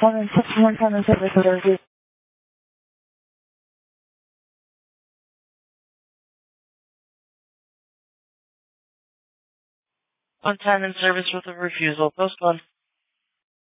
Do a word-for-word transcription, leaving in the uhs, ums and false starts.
one sixty-one time and service with a refusal. On time and service with a refusal. Post one.